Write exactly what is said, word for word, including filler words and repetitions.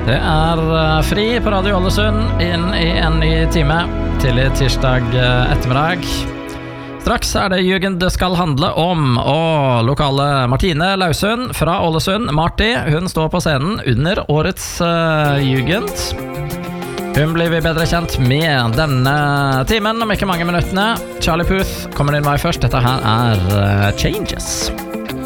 Det er fri på Radio Ålesund inn i en ny time til tirsdag ettermiddag. Straks er det Jugend det skal handle om, og lokale Martine Lausund fra Ålesund, Marti, hun står på scenen under årets uh, Jugend. Hun blir vi bedre kjent med denne timen, om ikke mange minuttene. Charlie Puth kommer din vei først. Dette her er uh, Changes.